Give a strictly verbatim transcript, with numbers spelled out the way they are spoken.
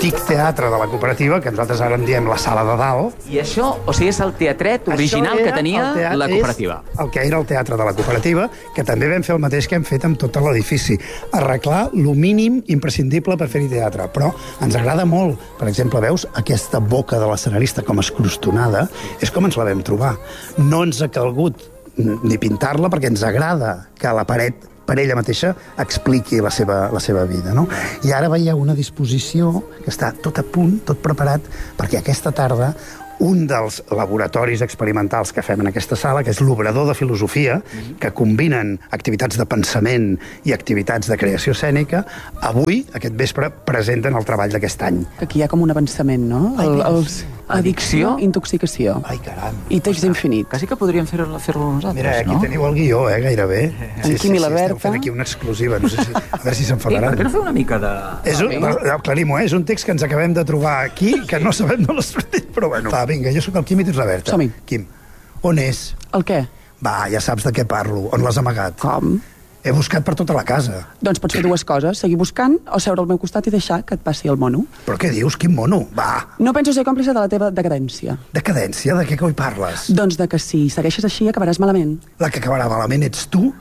l'antic teatre de la cooperativa, que nosaltres ara en diem la sala de dalt. I això, o sigui, és el teatret original que tenia la cooperativa. El que era el teatre de la cooperativa, que també vam fer el mateix que hem fet amb tot l'edifici. Arreglar lo mínim imprescindible per fer-hi teatre. Però ens agrada molt. Per exemple, veus aquesta boca de l'escenarista com escrostonada? És com ens la vam trobar. No ens ha calgut ni pintar-la perquè ens agrada que la paret per ella mateixa expliqui la seva, la seva vida, no? I ara veieu una disposició que està tot a punt, tot preparat, perquè aquesta tarda un dels laboratoris experimentals que fem en aquesta sala, que és l'Obrador de Filosofia, que combinen activitats de pensament i activitats de creació escènica, avui, aquest vespre, presenten el treball d'aquest any. Aquí hi ha com un avançament, no? El, els... Addicció, intoxicació. Ai, caram. I text infinit. Quasi que podríem fer-lo fer-lo nosaltres, Mira, aquí no? teniu el guió, eh, gairebé. En Quim i la Berta. Esteu fent aquí una exclusiva, no sé si... A veure si s'enfadaran. Per què no fer una mica de... És un, aclarim-ho, eh? És un text que ens acabem de trobar aquí, que no sabem d'on l'ha sortit, però bueno. Va, vinga, jo sóc el Quim i tu ets la Berta. Som-hi. Quim, on és? El què? Va, ja saps de què parlo. On l'has amagat? Com? He buscat per tota la casa. Doncs pots fer dues coses, seguir buscant o seure al meu costat i deixar que et passi el mono. Però què dius? Quin mono? Va. No penso ser còmplice de la teva decadència. Decadència? De què coi parles? Doncs de que si segueixes així acabaràs malament. La que acabarà malament ets tu